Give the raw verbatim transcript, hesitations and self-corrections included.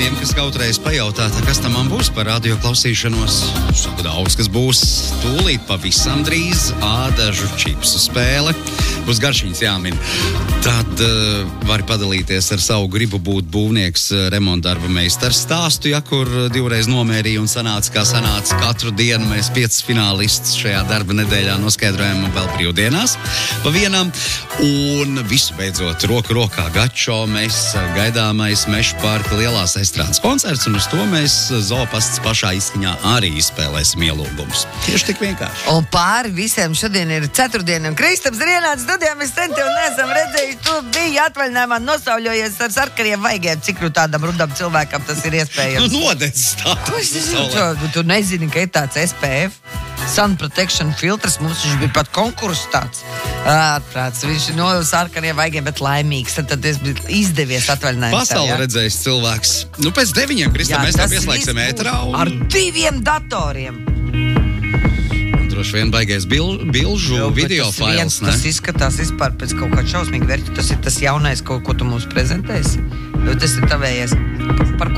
tiem, kas kautreiz pajautāt, kas tam man būs par radio klausīšanos, saku daudz, kas būs tūlīt pavisam drīz ādažu čipsu spēle. Būs garšiņas jāmin. Tad uh, vari padalīties ar savu gribu būt būvnieks, remontdarba meistars stāstu, ja kur divreiz nomērīja un sanāca, kā sanāca katru dienu. Mēs piecas finālistus šajā darba nedēļā noskaidrojam vēl brīvdienās pa vienam. Un visu beidzot roku rokā gačo mēs gaidāmais Meža parka lielās estrādes koncerts, un uz to mēs Zoopasts pašā izskaņā arī izspēlēsim ielūgumus. Tieši tik vienkārši. Un pāri visiem šodien ir ceturtdiena, un Kristaps ir ienācis studijā, mēs sen tev neesam redzējuši, tu biji atvaļinājumā nosauļojies ar sarkaniem vaigiem, cik nu tādam rudam cilvēkam tas ir iespējams. Nu, nodedzis tā. Tu, tu nezini, ka ir tāds S P F, Sun Protection filtrs, mums viņš bija pat konkurss tāds. Ārprāts, viņš ir no sarkaniem vaigiem, bet laimīgs, tad, tad es biju izdevies atvaļinājums. Pasauli redzējis cilvēks. Nu, pēc deviņiem, Krista, mēs tā pieslēgsim ētrā. Un... Ar diviem datoriem. Droši vien baigais bil, bilžu jo, video fails, ne? Tas izskatās vispār pēc kaut kā šausmīgi vērķi. Tas ir tas jaunais, ko, ko tu mums prezentēsi. Tas ir tavējais. Par, par ko